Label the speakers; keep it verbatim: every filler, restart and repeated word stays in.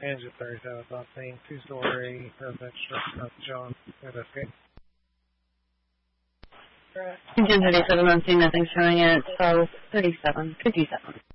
Speaker 1: Engine thirty-seven, South Main, two-story, residential structure, North John, investigate.
Speaker 2: Engine thirty-seven on scene, nothing showing it, so thirty-seven, fifty-seven.